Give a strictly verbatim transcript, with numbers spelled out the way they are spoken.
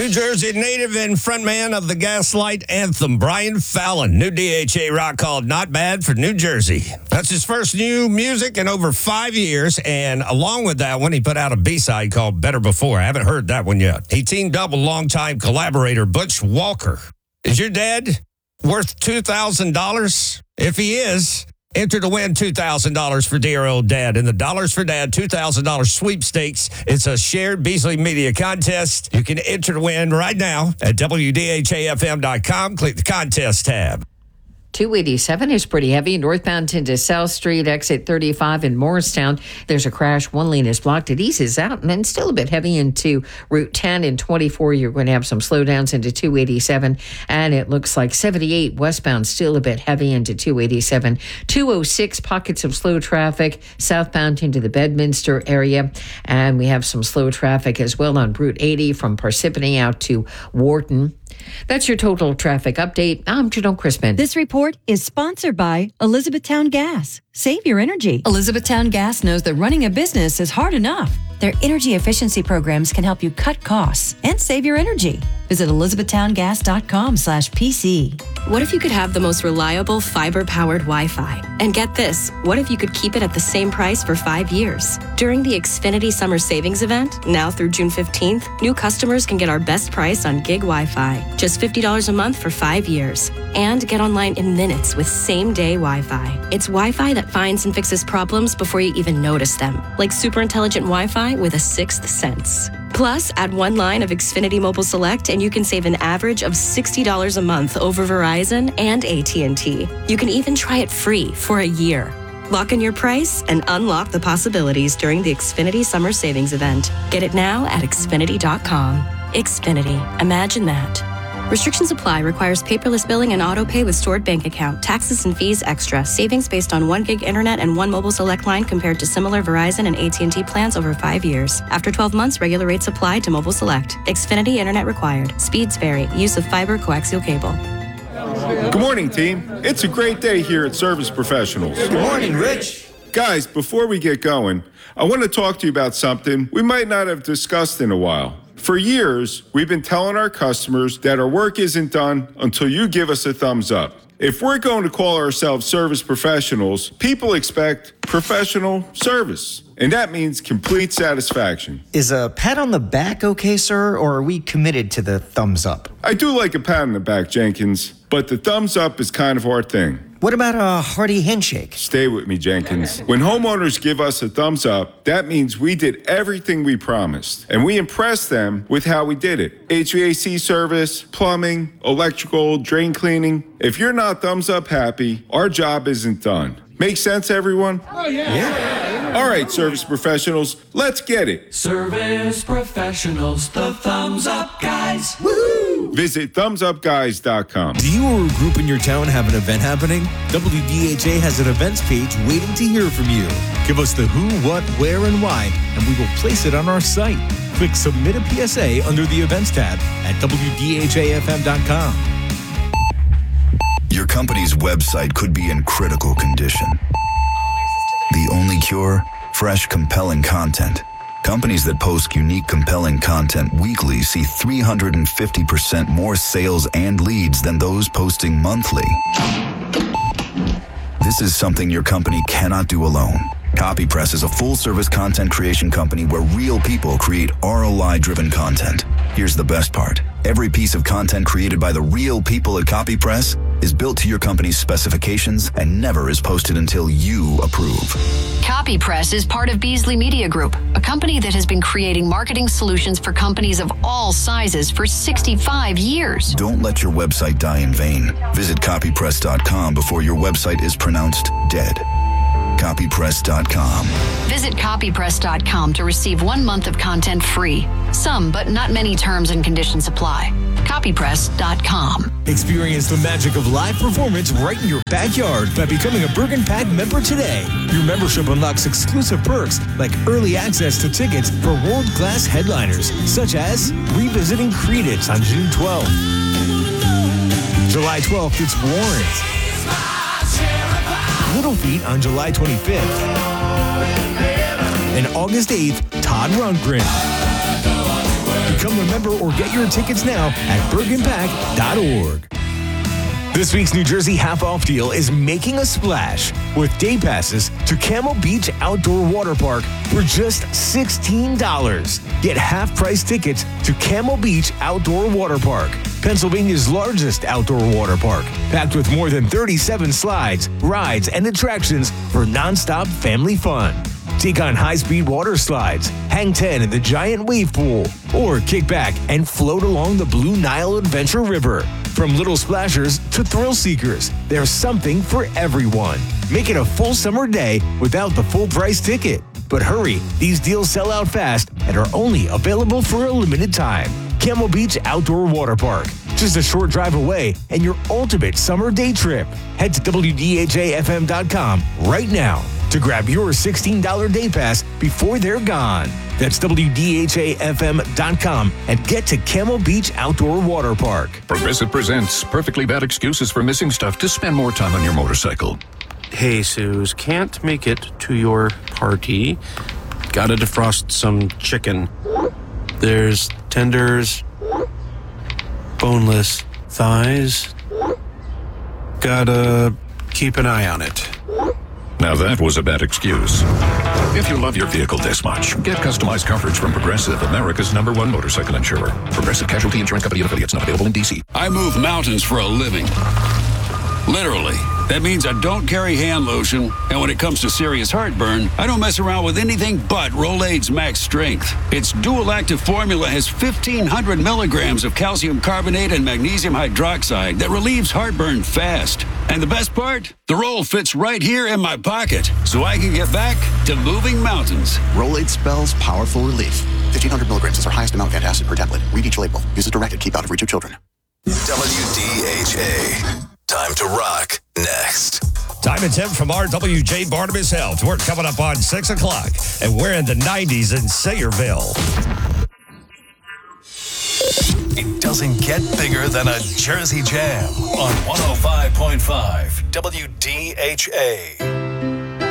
New Jersey native and frontman of the Gaslight anthem, Brian Fallon. New D H A rock called Not Bad for New Jersey. That's his first new music in over five years, and along with that one, he put out a B-side called Better Before. I haven't heard that one yet. He teamed up with longtime collaborator Butch Walker. Is your dad worth two thousand dollars? If he is, enter to win two thousand dollars for dear old dad in the Dollars for Dad two thousand dollars sweepstakes. It's a shared Beasley Media contest. You can enter to win right now at W D H A F M dot com. Click the contest tab. two eighty-seven is pretty heavy. Northbound into South Street, exit thirty-five in Morristown. There's a crash. One lane is blocked. It eases out, and then still a bit heavy into Route ten and twenty-four. You're going to have some slowdowns into two eighty-seven, and it looks like seventy-eight westbound still a bit heavy into two eighty-seven. two oh six, pockets of slow traffic southbound into the Bedminster area, and we have some slow traffic as well on Route eighty from Parsippany out to Wharton. That's your total traffic update. I'm Janelle Crispin. This report is sponsored by Elizabethtown Gas. Save your energy. Elizabethtown Gas knows that running a business is hard enough. Their energy efficiency programs can help you cut costs and save your energy. Visit elizabethtowngas.com slash PC. What if you could have the most reliable fiber-powered Wi-Fi? And get this, what if you could keep it at the same price for five years? During the Xfinity Summer Savings Event, now through June fifteenth, new customers can get our best price on gig Wi-Fi, just fifty dollars a month for five years. And get online in minutes with same-day Wi-Fi. It's Wi-Fi that finds and fixes problems before you even notice them, like super intelligent Wi-Fi with a sixth sense. Plus, add one line of Xfinity Mobile Select and you can save an average of sixty dollars a month over Verizon and A T and T. You can even try it free for a year. Lock in your price and unlock the possibilities during the Xfinity Summer Savings Event. Get it now at Xfinity dot com. Xfinity. Imagine that. Restrictions apply. Requires paperless billing and auto pay with stored bank account. Taxes and fees extra. Savings based on one gig internet and one mobile select line compared to similar Verizon and A T and T plans over five years. After twelve months, regular rates apply to mobile select. Xfinity internet required. Speeds vary. Use of fiber coaxial cable. Good morning, team. It's a great day here at Service Professionals. Good morning, Rich. Guys, before we get going, I want to talk to you about something we might not have discussed in a while. For years, we've been telling our customers that our work isn't done until you give us a thumbs up. If we're going to call ourselves service professionals, people expect professional service, and that means complete satisfaction. Is a pat on the back okay, sir, or are we committed to the thumbs up? I do like a pat on the back, Jenkins, but the thumbs up is kind of our thing. What about a hearty handshake? Stay with me, Jenkins. When homeowners give us a thumbs up, that means we did everything we promised, and we impressed them with how we did it. H V A C service, plumbing, electrical, drain cleaning. If you're not thumbs up happy, our job isn't done. Make sense, everyone? Oh, yeah. Yeah. All right, service professionals, let's get it. Service professionals, the thumbs up guys. Woo! Visit thumbs up guys dot com. Do you or a group in your town have an event happening? W D H A has an events page waiting to hear from you. Give us the who, what, where, and why, and we will place it on our site. Click Submit a P S A under the Events tab at W D H A F M dot com. Your company's website could be in critical condition. The only cure? Fresh, compelling content. Companies that post unique, compelling content weekly see three hundred fifty percent more sales and leads than those posting monthly. This is something your company cannot do alone. CopyPress is a full-service content creation company where real people create R O I-driven content. Here's the best part. Every piece of content created by the real people at CopyPress is built to your company's specifications and never is posted until you approve. CopyPress is part of Beasley Media Group, a company that has been creating marketing solutions for companies of all sizes for sixty-five years. Don't let your website die in vain. Visit copypress dot com before your website is pronounced dead. copypress dot com. Visit copypress dot com to receive one month of content free. Some, but not many terms and conditions apply. copypress dot com. Experience the magic of live performance right in your backyard by becoming a Bergen Pack member today. Your membership unlocks exclusive perks like early access to tickets for world-class headliners, such as revisiting Creedence on June twelfth. July twelfth, it's Warrant. Little Feat on July twenty-fifth. And August eighth, Todd Rundgren. Become a member or get your tickets now at bergen pack dot org. This week's New Jersey half-off deal is making a splash with day passes to Camel Beach Outdoor Water Park for just sixteen dollars. Get half-price tickets to Camel Beach Outdoor Water Park, Pennsylvania's largest outdoor water park, packed with more than thirty-seven slides, rides, and attractions for nonstop family fun. Take on high-speed water slides, hang ten in the giant wave pool, or kick back and float along the Blue Nile Adventure River. From little splashers to thrill seekers, there's something for everyone. Make it a full summer day without the full price ticket. But hurry, these deals sell out fast and are only available for a limited time. Camel Beach Outdoor Water Park, just a short drive away and your ultimate summer day trip. Head to W D H A F M dot com right now to grab your sixteen dollars day pass before they're gone. That's W D H A F M dot com and get to Camel Beach Outdoor Water Park. Progressive presents Perfectly Bad Excuses for Missing Stuff to Spend More Time on Your Motorcycle. Hey, Suze, can't make it to your party. Gotta defrost some chicken. There's tenders, boneless thighs. Gotta keep an eye on it. Now that was a bad excuse. If you love your vehicle this much, get customized coverage from Progressive, America's number one motorcycle insurer. Progressive Casualty Insurance Company and affiliates, not available in D C. I move mountains for a living. Literally. That means I don't carry hand lotion, and when it comes to serious heartburn, I don't mess around with anything but Rolaids Max Strength. Its dual-active formula has fifteen hundred milligrams of calcium carbonate and magnesium hydroxide that relieves heartburn fast. And the best part? The roll fits right here in my pocket, so I can get back to moving mountains. Rolaids spells powerful relief. fifteen hundred milligrams is our highest amount of antacid per tablet. Read each label. Use as directed. Keep out of reach of children. W D H A. Time to rock next. Time and Tim from R W J Barnabas Health. We're coming up on six o'clock, and we're in the nineties in Sayreville. It doesn't get bigger than a Jersey Jam on one oh five point five W D H A.